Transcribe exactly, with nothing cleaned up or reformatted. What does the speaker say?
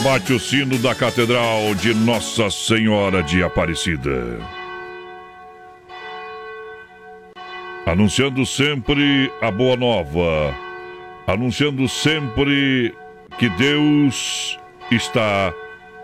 bate o sino da Catedral de Nossa Senhora de Aparecida. Anunciando sempre a boa nova. Anunciando sempre que Deus está